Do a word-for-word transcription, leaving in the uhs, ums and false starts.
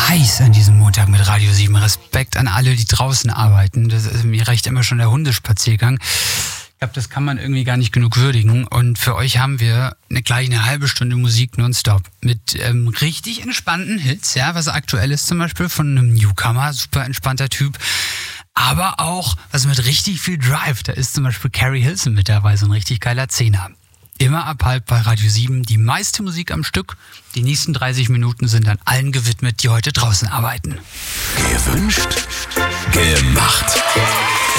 heiß an diesem Montag mit Radio sieben. Respekt an alle, die draußen arbeiten. Das ist, mir reicht immer schon der Hundespaziergang. Ich glaube, das kann man irgendwie gar nicht genug würdigen. Und für euch haben wir eine gleich eine halbe Stunde Musik nonstop mit ähm, richtig entspannten Hits, ja, was aktuell ist zum Beispiel von einem Newcomer, super entspannter Typ. Aber auch was mit richtig viel Drive. Da ist zum Beispiel Carrie Hilson mit dabei, so ein richtig geiler Zehner. Immer ab halb bei Radio sieben, die meiste Musik am Stück. Die nächsten dreißig Minuten sind dann allen gewidmet, die heute draußen arbeiten. Gewünscht, gemacht.